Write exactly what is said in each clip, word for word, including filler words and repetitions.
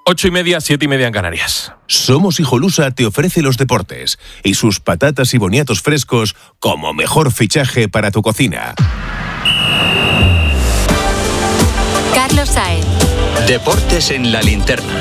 Ocho y media, siete y media en Canarias. Somos Hijolusa te ofrece los deportes y sus patatas y boniatos frescos como mejor fichaje para tu cocina. Carlos Saez. Deportes en la linterna.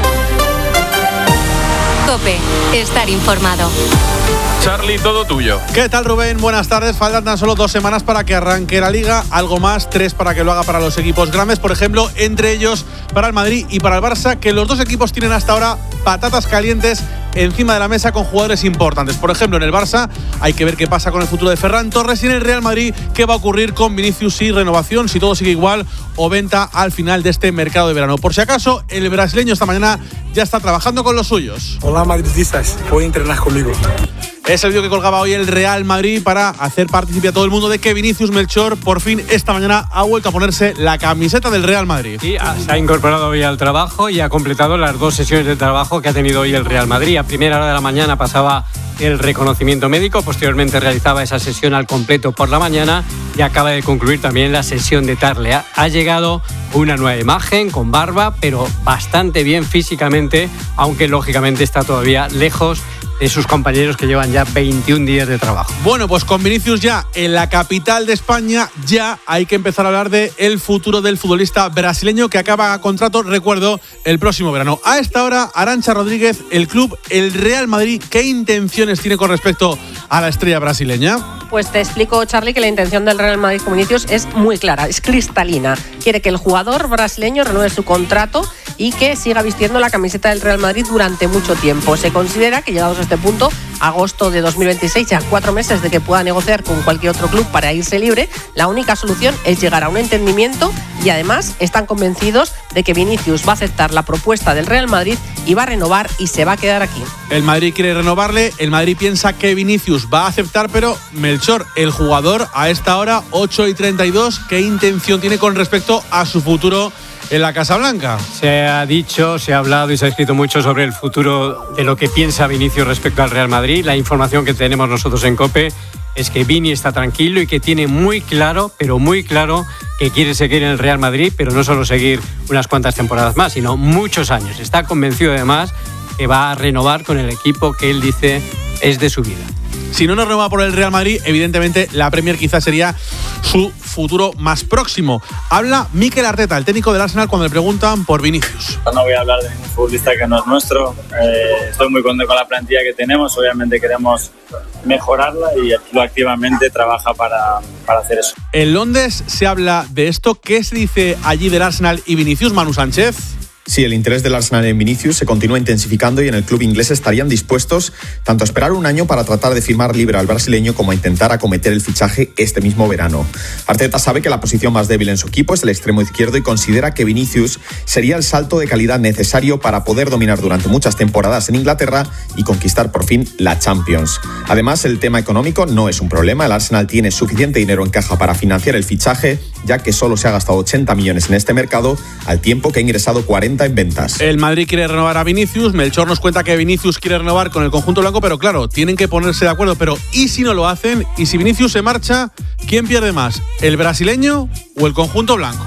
COPE. Estar informado. Charlie, todo tuyo. ¿Qué tal, Rubén? Buenas tardes. Faltan tan solo dos semanas para que arranque la Liga. Algo más, tres para que lo haga para los equipos grandes. Por ejemplo, entre ellos para el Madrid y para el Barça, que los dos equipos tienen hasta ahora patatas calientes encima de la mesa con jugadores importantes. Por ejemplo, en el Barça hay que ver qué pasa con el futuro de Ferran Torres, y en el Real Madrid qué va a ocurrir con Vinicius y renovación, si todo sigue igual, o venta al final de este mercado de verano. Por si acaso, el brasileño esta mañana ya está trabajando con los suyos. Hola, madridistas, voy a entrenar conmigo. Es el vídeo que colgaba hoy el Real Madrid para hacer partícipe a todo el mundo de que Vinicius Melchor por fin esta mañana ha vuelto a ponerse la camiseta del Real Madrid. Sí, se ha incorporado hoy al trabajo y ha completado las dos sesiones de trabajo que ha tenido hoy el Real Madrid. A primera hora de la mañana pasaba el reconocimiento médico, posteriormente realizaba esa sesión al completo por la mañana y acaba de concluir también la sesión de tarde. Ha llegado una nueva imagen con barba, pero bastante bien físicamente, aunque lógicamente está todavía lejos de sus compañeros que llevan ya veintiún días de trabajo. Bueno, pues con Vinicius ya en la capital de España, ya hay que empezar a hablar de el futuro del futbolista brasileño que acaba contrato, recuerdo, el próximo verano. A esta hora, Arantxa Rodríguez, el club, el Real Madrid, ¿qué intenciones tiene con respecto a la estrella brasileña? Pues te explico, Charlie, que la intención del Real Madrid con Vinicius es muy clara, es cristalina. Quiere que el jugador brasileño renueve su contrato y que siga vistiendo la camiseta del Real Madrid durante mucho tiempo. Se considera que, llegados a este punto, agosto de dos mil veintiséis, ya cuatro meses de que pueda negociar con cualquier otro club para irse libre, la única solución es llegar a un entendimiento, y además están convencidos de que Vinicius va a aceptar la propuesta del Real Madrid y va a renovar y se va a quedar aquí. El Madrid quiere renovarle, el Madrid piensa que Vinicius va a aceptar, pero Melchor, el jugador, a esta hora, ocho y treinta y dos, ¿qué intención tiene con respecto a su futuro en la Casa Blanca? Se ha dicho, se ha hablado y se ha escrito mucho sobre el futuro de lo que piensa Vinicius respecto al Real Madrid. La información que tenemos nosotros en COPE es que Vini está tranquilo y que tiene muy claro, pero muy claro, que quiere seguir en el Real Madrid, pero no solo seguir unas cuantas temporadas más, sino muchos años. Está convencido además que va a renovar con el equipo que él dice es de su vida. Si no nos renueva por el Real Madrid, evidentemente la Premier quizás sería su futuro más próximo. Habla Mikel Arteta, el técnico del Arsenal, cuando le preguntan por Vinicius. No voy a hablar de ningún futbolista que no es nuestro. Eh, estoy muy contento con la plantilla que tenemos. Obviamente queremos mejorarla y el club activamente trabaja para, para hacer eso. En Londres se habla de esto. ¿Qué se dice allí del Arsenal y Vinicius, Manu Sánchez? Sí, el interés del Arsenal en Vinicius se continúa intensificando y en el club inglés estarían dispuestos tanto a esperar un año para tratar de firmar libre al brasileño como a intentar acometer el fichaje este mismo verano. Arteta sabe que la posición más débil en su equipo es el extremo izquierdo y considera que Vinicius sería el salto de calidad necesario para poder dominar durante muchas temporadas en Inglaterra y conquistar por fin la Champions. Además, el tema económico no es un problema. El Arsenal tiene suficiente dinero en caja para financiar el fichaje, ya que solo se ha gastado ochenta millones en este mercado, al tiempo que ha ingresado cuarenta en ventas. El Madrid quiere renovar a Vinicius. Melchor nos cuenta que Vinicius quiere renovar con el conjunto blanco, pero claro, tienen que ponerse de acuerdo. Pero ¿y si no lo hacen? ¿Y si Vinicius se marcha? ¿Quién pierde más? ¿El brasileño o el conjunto blanco?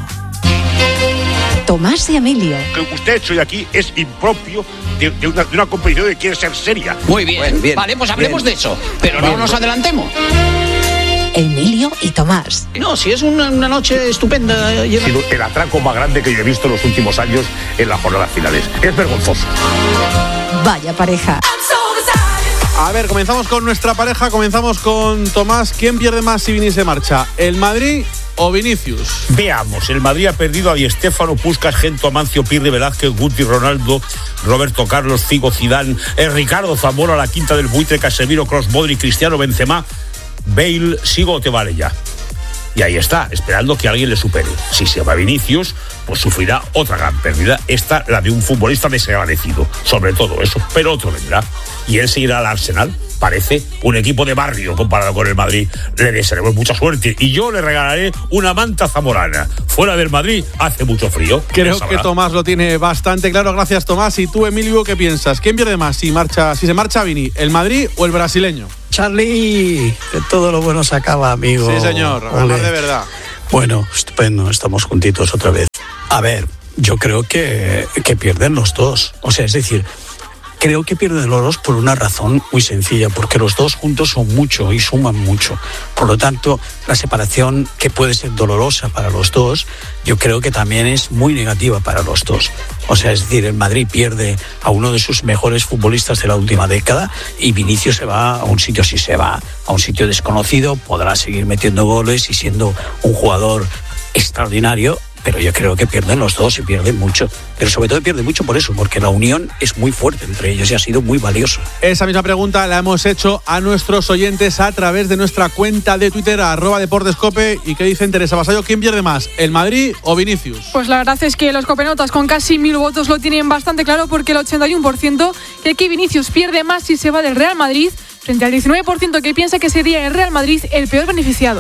Tomás y Emilio. Lo que usted ha hecho hoy aquí es impropio de, de, una, de una competición que quiere ser seria. Muy bien, bueno, bien vale, pues hablemos bien de eso, pero bien, no nos adelantemos. Emilio y Tomás. No, si es una, una noche estupenda. Ha sido el atraco más grande que yo he visto en los últimos años en las jornadas finales. Es vergonzoso. Vaya pareja. A ver, comenzamos con nuestra pareja, comenzamos con Tomás. ¿Quién pierde más si Vini se marcha? ¿El Madrid o Vinicius? Veamos, el Madrid ha perdido a Di Stéfano, Puskás, Gento, Amancio, Pirri, Velázquez, Guti, Ronaldo, Roberto Carlos, Figo, Zidane, eh, Ricardo Zamora, la quinta del buitre, Casemiro, Kroos, Modric, Cristiano, Benzema, Bale, sigo o te vale ya. Y ahí está, esperando que alguien le supere. Si se va Vinicius, pues sufrirá otra gran pérdida. Esta, la de un futbolista desagradecido. Sobre todo eso, pero otro vendrá. Y él seguirá al Arsenal. Parece un equipo de barrio comparado con el Madrid. Le desearemos mucha suerte. Y yo le regalaré una manta zamorana. Fuera del Madrid hace mucho frío. Creo que Tomás lo tiene bastante claro. Gracias, Tomás. ¿Y tú, Emilio, qué piensas? ¿Quién pierde más si marcha, si se marcha Vini? ¿El Madrid o el brasileño? Charlie, que todo lo bueno se acaba, amigo. Sí, señor. Hablar de verdad. Bueno, estupendo. Estamos juntitos otra vez. A ver, yo creo que, que pierden los dos. O sea, es decir, creo que pierden los dos por una razón muy sencilla, porque los dos juntos son mucho y suman mucho. Por lo tanto, la separación, que puede ser dolorosa para los dos, yo creo que también es muy negativa para los dos. O sea, es decir, el Madrid pierde a uno de sus mejores futbolistas de la última década y Vinicius se va a un sitio, si se va a un sitio desconocido, podrá seguir metiendo goles y siendo un jugador extraordinario, pero yo creo que pierden los dos y pierden mucho. Pero sobre todo pierden mucho por eso, porque la unión es muy fuerte entre ellos y ha sido muy valioso. Esa misma pregunta la hemos hecho a nuestros oyentes a través de nuestra cuenta de Twitter, arroba deportescope. ¿Y qué dicen, Teresa Vasallo? ¿Quién pierde más, el Madrid o Vinicius? Pues la verdad es que los copenotas con casi mil votos lo tienen bastante claro, porque el ochenta y uno por ciento cree que Vinicius pierde más si se va del Real Madrid, frente al diecinueve por ciento que piensa que sería el Real Madrid el peor beneficiado.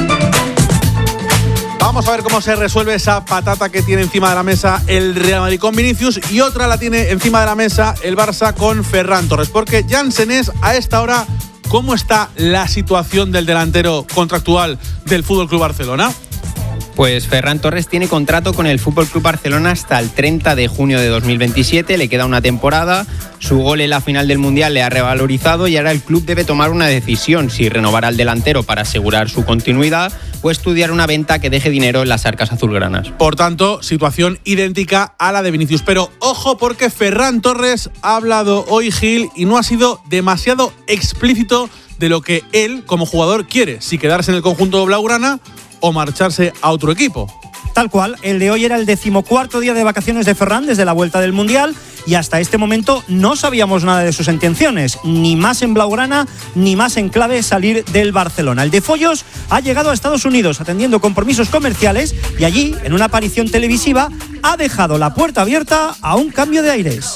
Vamos a ver cómo se resuelve esa patata que tiene encima de la mesa el Real Madrid con Vinicius, y otra la tiene encima de la mesa el Barça con Ferran Torres, porque Jan Senés, a esta hora, ¿cómo está la situación del delantero contractual del F C Barcelona? Pues Ferran Torres tiene contrato con el F C Barcelona hasta el treinta de junio de dos mil veintisiete, le queda una temporada, su gol en la final del Mundial le ha revalorizado y ahora el club debe tomar una decisión, si renovar al delantero para asegurar su continuidad o estudiar una venta que deje dinero en las arcas azulgranas. Por tanto, situación idéntica a la de Vinicius, pero ojo, porque Ferran Torres ha hablado hoy, Gil, y no ha sido demasiado explícito de lo que él, como jugador, quiere, si quedarse en el conjunto blaugrana o marcharse a otro equipo. Tal cual, el de hoy era el decimocuarto día de vacaciones de Ferran desde la vuelta del Mundial y hasta este momento no sabíamos nada de sus intenciones, ni más en blaugrana, ni más en clave salir del Barcelona. El de Follos ha llegado a Estados Unidos atendiendo compromisos comerciales y allí, en una aparición televisiva, ha dejado la puerta abierta a un cambio de aires.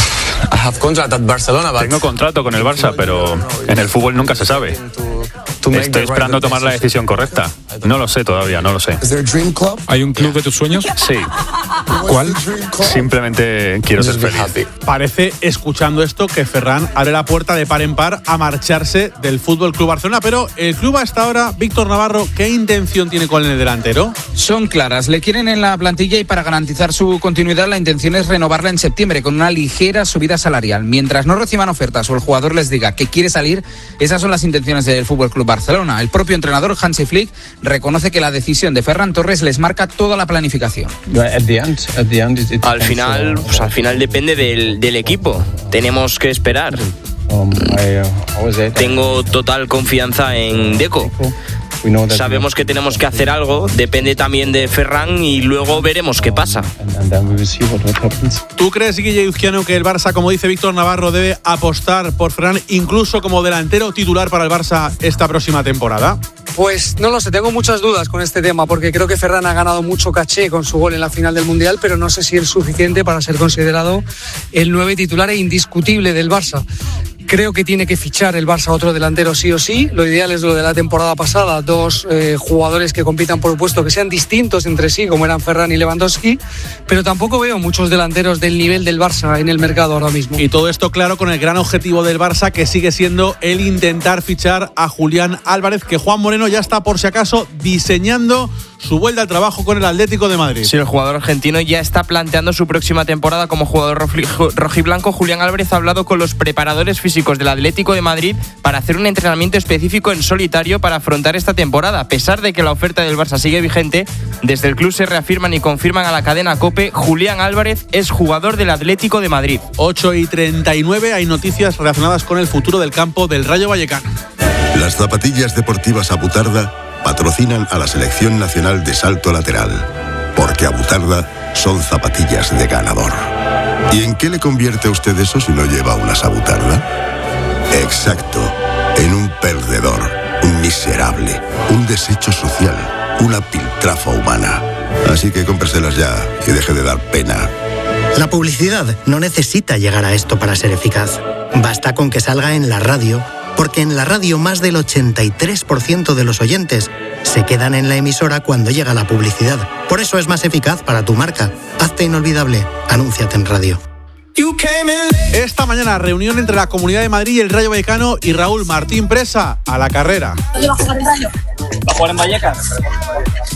Tengo contrato con el Barça, pero en el fútbol nunca se sabe. Estoy esperando tomar la decisión correcta. No lo sé todavía, no lo sé. ¿Hay un club de tus sueños? Sí. ¿Cuál? Simplemente quiero ser feliz. Parece, escuchando esto, que Ferran abre la puerta de par en par a marcharse del F C Barcelona, pero el club a esta hora, Víctor Navarro, ¿qué intención tiene con el delantero? Son claras, le quieren en la plantilla y para garantizar su continuidad la intención es renovarla en septiembre con una ligera subida salarial. Mientras no reciban ofertas o el jugador les diga que quiere salir, esas son las intenciones del F C Barcelona. El propio entrenador Hansi Flick reconoce que la decisión de Ferran Torres les marca toda la planificación. Al final, pues al final depende del, del equipo. Tenemos que esperar. Tengo total confianza en Deco. Sabemos que tenemos que hacer algo, depende también de Ferran y luego veremos qué pasa. ¿Tú crees, Guille Izquiano, que el Barça, como dice Víctor Navarro, debe apostar por Ferran incluso como delantero titular para el Barça esta próxima temporada? Pues no lo sé, tengo muchas dudas con este tema porque creo que Ferran ha ganado mucho caché con su gol en la final del Mundial, pero no sé si es suficiente para ser considerado el nueve titular e indiscutible del Barça. Creo que tiene que fichar el Barça otro delantero sí o sí. Lo ideal es lo de la temporada pasada, dos eh, jugadores que compitan por el puesto, que sean distintos entre sí, como eran Ferran y Lewandowski, pero tampoco veo muchos delanteros del nivel del Barça en el mercado ahora mismo. Y todo esto, claro, con el gran objetivo del Barça, que sigue siendo el intentar fichar a Julián Álvarez, que Juan Moreno ya está, por si acaso, diseñando su vuelta al trabajo con el Atlético de Madrid. Sí, el jugador argentino ya está planteando su próxima temporada como jugador rojiblanco. Julián Álvarez ha hablado con los preparadores físicos del Atlético de Madrid para hacer un entrenamiento específico en solitario para afrontar esta temporada. A pesar de que la oferta del Barça sigue vigente, desde el club se reafirman y confirman a la cadena COPE: Julián Álvarez es jugador del Atlético de Madrid. ocho y treinta y nueve, hay noticias relacionadas con el futuro del campo del Rayo Vallecano. Las zapatillas deportivas Abutarda patrocinan a la Selección Nacional de Salto Lateral, porque Abutarda son zapatillas de ganador. ¿Y en qué le convierte a usted eso si no lleva unas Abutarda? Exacto, en un perdedor, un miserable, un desecho social, una piltrafa humana. Así que cómpreselas ya y deje de dar pena. La publicidad no necesita llegar a esto para ser eficaz. Basta con que salga en la radio, porque en la radio más del ochenta y tres por ciento de los oyentes se quedan en la emisora cuando llega la publicidad. Por eso es más eficaz para tu marca. Hazte inolvidable. Anúnciate en radio. Esta mañana, reunión entre la Comunidad de Madrid y el Rayo Vallecano, y Raúl Martín Presa a la carrera. ¿Va a jugar el Rayo? ¿Va a jugar en Vallecas?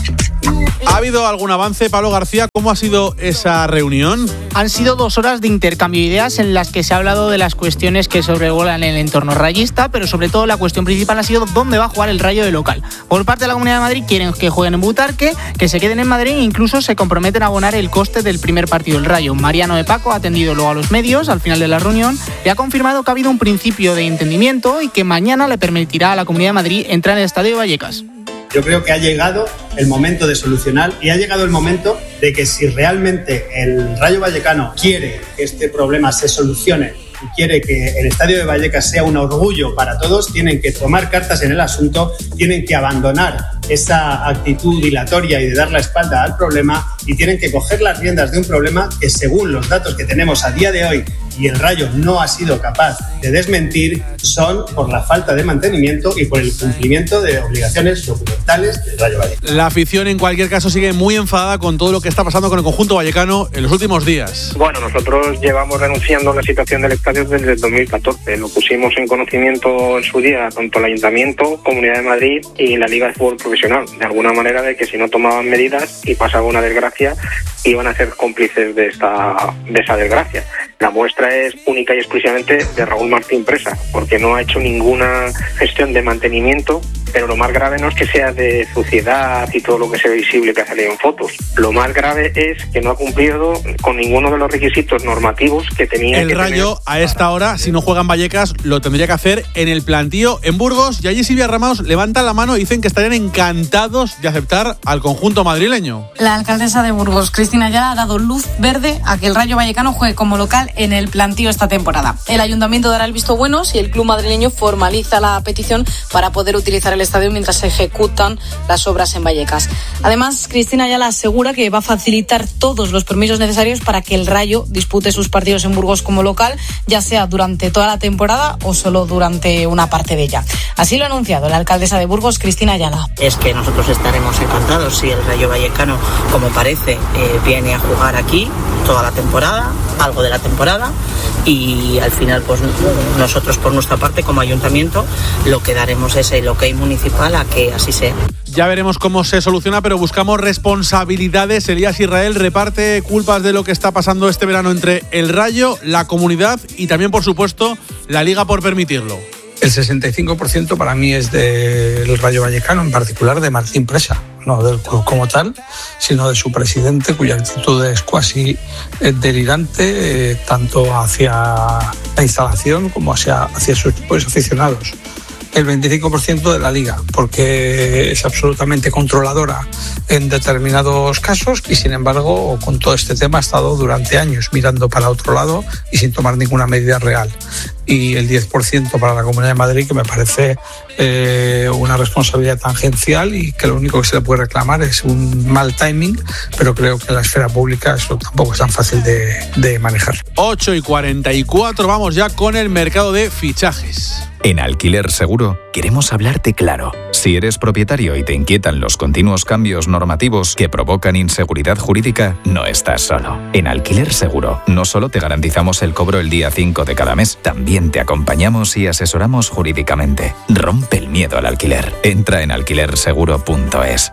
¿Ha habido algún avance, Pablo García? ¿Cómo ha sido esa reunión? Han sido dos horas de intercambio de ideas en las que se ha hablado de las cuestiones que sobrevuelan el entorno rayista, pero sobre todo la cuestión principal ha sido dónde va a jugar el Rayo de local. Por parte de la Comunidad de Madrid quieren que jueguen en Butarque, que se queden en Madrid e incluso se comprometen a abonar el coste del primer partido del Rayo. Mariano de Paco ha atendido luego a los medios al final de la reunión y ha confirmado que ha habido un principio de entendimiento y que mañana le permitirá a la Comunidad de Madrid entrar en el Estadio de Vallecas. Yo creo que ha llegado el momento de solucionar y ha llegado el momento de que si realmente el Rayo Vallecano quiere que este problema se solucione y quiere que el Estadio de Vallecas sea un orgullo para todos, tienen que tomar cartas en el asunto, tienen que abandonar esa actitud dilatoria y de dar la espalda al problema y tienen que coger las riendas de un problema que, según los datos que tenemos a día de hoy y el Rayo no ha sido capaz de desmentir, son por la falta de mantenimiento y por el cumplimiento de obligaciones documentales del Rayo Vallecano. La afición, en cualquier caso, sigue muy enfadada con todo lo que está pasando con el conjunto vallecano en los últimos días. Bueno, nosotros llevamos denunciando la situación del estadio desde el dos mil catorce. Lo pusimos en conocimiento en su día tanto el Ayuntamiento, Comunidad de Madrid y la Liga de Fútbol Profesional. De alguna manera, de que si no tomaban medidas y pasaba una desgracia, iban a ser cómplices de esta de esa desgracia. La muestra es única y exclusivamente de Raúl Martín Presa, porque no ha hecho ninguna gestión de mantenimiento, pero lo más grave no es que sea de suciedad y todo lo que sea visible que ha salido en fotos. Lo más grave es que no ha cumplido con ninguno de los requisitos normativos que tenía el que Rayo, tener. a esta hora, si no juega en Vallecas, lo tendría que hacer en el plantío en Burgos, y allí Silvia Ramos levantan la mano y dicen que estarían encantados de aceptar al conjunto madrileño. La alcaldesa de Burgos, Cristina Ayala, ha dado luz verde a que el Rayo Vallecano juegue como local en el plantío esta temporada. El ayuntamiento dará el visto bueno si el club madrileño formaliza la petición para poder utilizar el estadio mientras se ejecutan las obras en Vallecas. Además, Cristina Ayala asegura que va a facilitar todos los permisos necesarios para que el Rayo dispute sus partidos en Burgos como local, ya sea durante toda la temporada o solo durante una parte de ella. Así lo ha anunciado la alcaldesa de Burgos, Cristina Ayala. Es que nosotros estaremos encantados si el Rayo Vallecano, como parece, eh, viene a jugar aquí toda la temporada, algo de la temporada, y al final pues nosotros por nuestra parte como ayuntamiento lo que daremos es el ok municipal a que así sea. Ya veremos cómo se soluciona, pero buscamos responsabilidades. Elías Israel reparte culpas de lo que está pasando este verano entre el Rayo, la comunidad y también, por supuesto, la Liga por permitirlo. El sesenta y cinco por ciento para mí es del Rayo Vallecano, en particular de Martín Presa, no del club como tal, sino de su presidente, cuya actitud es cuasi delirante, eh, tanto hacia la instalación como hacia, hacia sus propios aficionados. El veinticinco por ciento de la Liga, porque es absolutamente controladora en determinados casos y, sin embargo, con todo este tema ha estado durante años mirando para otro lado y sin tomar ninguna medida real. Y el diez por ciento para la Comunidad de Madrid, que me parece eh, una responsabilidad tangencial y que lo único que se le puede reclamar es un mal timing, pero creo que en la esfera pública eso tampoco es tan fácil de, de manejar. ocho y cuarenta y cuatro, vamos ya con el mercado de fichajes. En Alquiler Seguro queremos hablarte claro. Si eres propietario y te inquietan los continuos cambios normativos que provocan inseguridad jurídica, no estás solo. En Alquiler Seguro no solo te garantizamos el cobro el día cinco de cada mes, también te acompañamos y asesoramos jurídicamente. Rompe el miedo al alquiler. Entra en alquiler seguro punto es.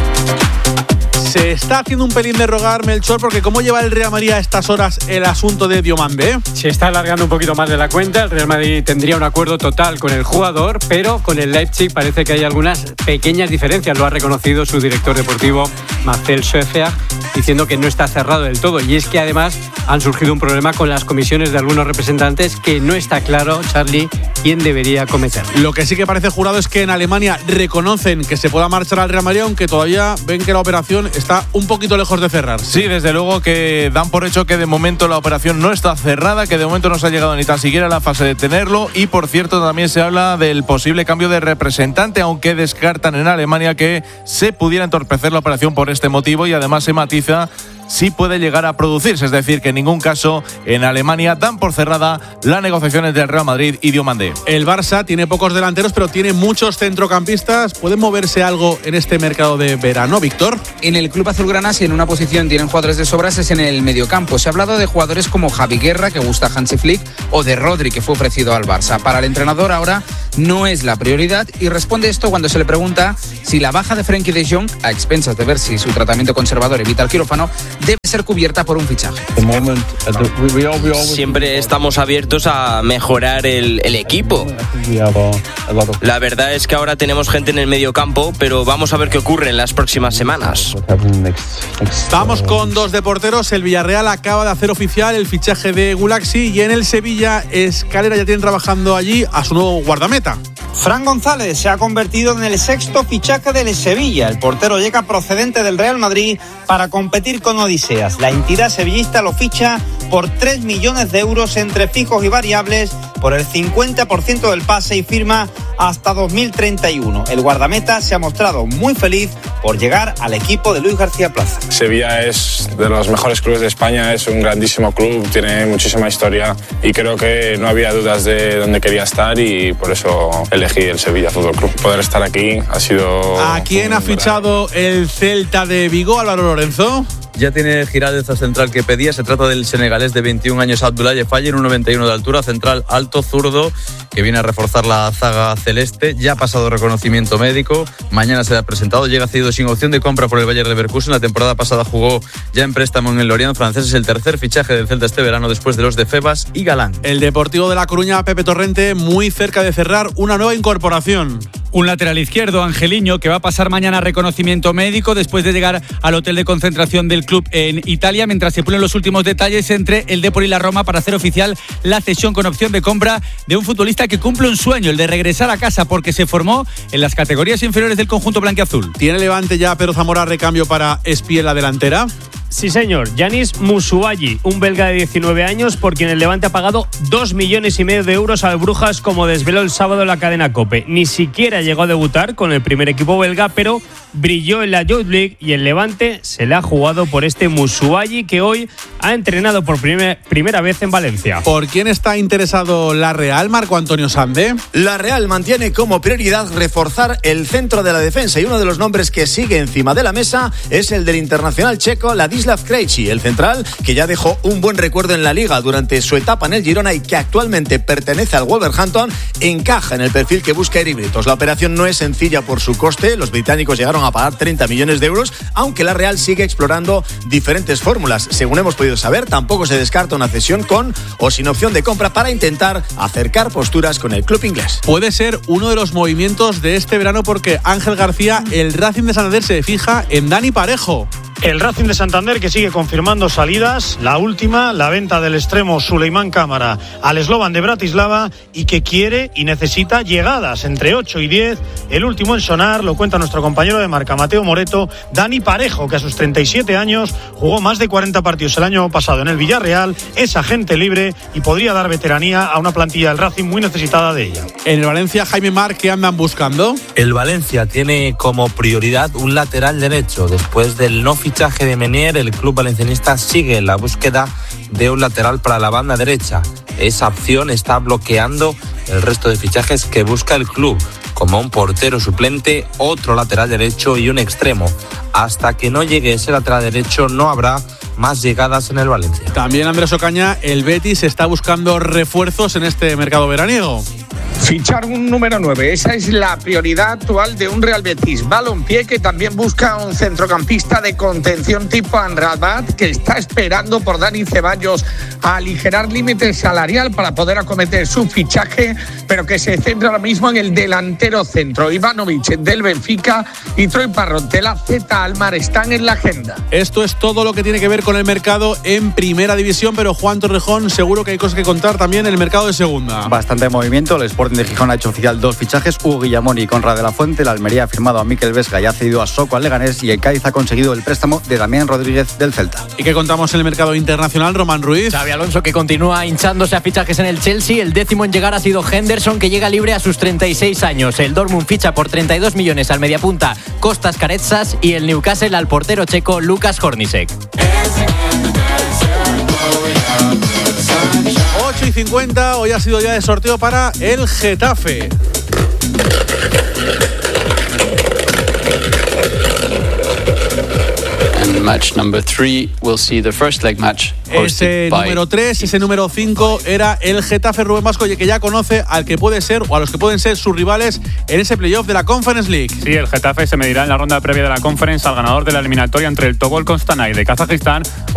Se está haciendo un pelín de rogar, Melchor, porque ¿cómo lleva el Real Madrid a estas horas el asunto de Diomande? Se está alargando un poquito más de la cuenta. El Real Madrid tendría un acuerdo total con el jugador, pero con el Leipzig parece que hay algunas pequeñas diferencias. Lo ha reconocido su director deportivo, Marcel Schoeffer, diciendo que no está cerrado del todo. Y es que además han surgido un problema con las comisiones de algunos representantes que no está claro, Charlie, quién debería cometer. Lo que sí que parece jurado es que en Alemania reconocen que se pueda marchar al Real Madrid, aunque todavía ven que la operación está un poquito lejos de cerrar. Sí, desde luego que dan por hecho que de momento la operación no está cerrada, que de momento no se ha llegado ni tan siquiera a la fase de tenerlo, y por cierto también se habla del posible cambio de representante, aunque descartan en Alemania que se pudiera entorpecer la operación por este motivo, y además se matiza sí puede llegar a producirse. Es decir, que en ningún caso en Alemania dan por cerrada las negociaciones del Real Madrid y Diomandé. El Barça tiene pocos delanteros, pero tiene muchos centrocampistas. ¿Puede moverse algo en este mercado de verano, Víctor? En el club azulgrana, si en una posición tienen jugadores de sobras, es en el mediocampo. Se ha hablado de jugadores como Javi Guerra, que gusta a Hansi Flick, o de Rodri, que fue ofrecido al Barça. Para el entrenador ahora no es la prioridad, y responde esto cuando se le pregunta si la baja de Frenkie de Jong, a expensas de ver si su tratamiento conservador evita el quirófano, debe ser cubierta por un fichaje. Siempre estamos abiertos a mejorar el, el equipo. La verdad es que ahora tenemos gente en el medio campo, pero vamos a ver qué ocurre en las próximas semanas. Vamos con dos de porteros. El Villarreal acaba de hacer oficial el fichaje de Gulaxi, y en el Sevilla, Escalera ya tienen trabajando allí a su nuevo guardameta. Fran González se ha convertido en el sexto fichaje del Sevilla. El portero llega procedente del Real Madrid para competir con Odiseas. La entidad sevillista lo ficha por tres millones de euros entre fijos y variables, por el cincuenta por ciento del pase, y firma hasta dos mil treinta y uno. El guardameta se ha mostrado muy feliz por llegar al equipo de Luis García Plaza. Sevilla es de los mejores clubes de España, es un grandísimo club, tiene muchísima historia y creo que no había dudas de dónde quería estar, y por eso elegí el Sevilla Fútbol Club. Poder estar aquí ha sido... ¿A quién ha fichado el Celta de Vigo, Álvaro Lorenzo? Ya tiene Giraldez al central que pedía. Se trata del senegalés de veintiún años, Abdoulaye Faye, en un noventa y uno de altura, central alto, zurdo, que viene a reforzar la zaga celeste. Ya ha pasado reconocimiento médico, mañana será presentado. Llega cedido sin opción de compra por el Bayer Leverkusen. La temporada pasada jugó ya en préstamo en el Lorient francés. Es el tercer fichaje del Celta este verano, después de los de Febas y Galán. El Deportivo de La Coruña, Pepe Torrente, muy cerca de cerrar una nueva incorporación. Un lateral izquierdo, Angeliño, que va a pasar mañana reconocimiento médico después de llegar al hotel de concentración del club en Italia, mientras se ponen los últimos detalles entre el Depor y la Roma para hacer oficial la cesión con opción de compra de un futbolista que cumple un sueño, el de regresar a casa, porque se formó en las categorías inferiores del conjunto blanquiazul. ¿Tiene Levante ya Pedro Zamora recambio para Espí en la delantera? Sí, señor. Yanis Musuayi, un belga de diecinueve años, por quien el Levante ha pagado dos millones y medio de euros al Brujas, como desveló el sábado en la cadena COPE. Ni siquiera llegó a debutar con el primer equipo belga, pero brilló en la Youth League, y el Levante se le ha jugado por este Musuayi, que hoy ha entrenado por primer, primera vez en Valencia. ¿Por quién está interesado la Real, Marco Antonio Sande? La Real mantiene como prioridad reforzar el centro de la defensa, y uno de los nombres que sigue encima de la mesa es el del internacional checo Ladislav Krejci, el central que ya dejó un buen recuerdo en la Liga durante su etapa en el Girona y que actualmente pertenece al Wolverhampton. Encaja en el perfil que busca Eric Britos. La operación no es sencilla por su coste. Los británicos llegaron a pagar treinta millones de euros, aunque la Real sigue explorando diferentes fórmulas. Según hemos podido saber, tampoco se descarta una cesión con o sin opción de compra para intentar acercar posturas con el club inglés. Puede ser uno de los movimientos de este verano, porque Ángel García, el Racing de Santander, se fija en Dani Parejo. El Racing de Santander, que sigue confirmando salidas, la última, la venta del extremo Suleimán Cámara al Slovan de Bratislava, y que quiere y necesita llegadas entre ocho y diez. El último en sonar, lo cuenta nuestro compañero de marca Mateo Moreto, Dani Parejo, que a sus treinta y siete años jugó más de cuarenta partidos el año pasado en el Villarreal, es agente libre y podría dar veteranía a una plantilla del Racing muy necesitada de ella. En el Valencia, Jaime Mar, ¿qué andan buscando? El Valencia tiene como prioridad un lateral derecho. Después del no fichaje de Menier, el club valencianista sigue en la búsqueda de un lateral para la banda derecha. Esa opción está bloqueando el resto de fichajes que busca el club, como un portero suplente, otro lateral derecho y un extremo. Hasta que no llegue ese lateral derecho no habrá más llegadas en el Valencia. También, Andrés Ocaña, el Betis está buscando refuerzos en este mercado veraniego. Fichar un número nueve, esa es la prioridad actual de un Real Betis Balompié, que también busca un centrocampista de contención tipo Amrabat, que está esperando por Dani Ceballos a aligerar límite salarial para poder acometer su fichaje, pero que se centra ahora mismo en el delantero centro. Ivanovic del Benfica y Troy Parrott de la Z Almar están en la agenda. Esto es todo lo que tiene que ver con el mercado en Primera División, pero Juan Torrejón, seguro que hay cosas que contar también en el mercado de Segunda. Bastante movimiento. El Sporting de Gijón ha hecho oficial dos fichajes: Hugo Guillamón y Conrad de la Fuente. La Almería ha firmado a Mikel Vesga y ha cedido a Soco al Leganés, y el Cádiz ha conseguido el préstamo de Damián Rodríguez del Celta. ¿Y qué contamos en el mercado internacional, Román Ruiz? Xabi Alonso, que continúa hinchándose a fichajes en el Chelsea. El décimo en llegar ha sido Henderson, que llega libre a sus treinta y seis años. El Dortmund ficha por treinta y dos millones al mediapunta Kostas Karetsas, y el Newcastle al portero checo Lukas Hornacek. cincuenta, hoy ha sido ya de sorteo para el Getafe. And match number three, we'll see the first leg match. Ese número tres, ese número cinco era el Getafe Rubén Vasco, que ya conoce al que puede ser o a los que pueden ser sus rivales en ese playoff de la Conference League. Sí, el Getafe se medirá en la ronda previa de la Conference al ganador de la eliminatoria entre el Togol Konstanay de Kazajistán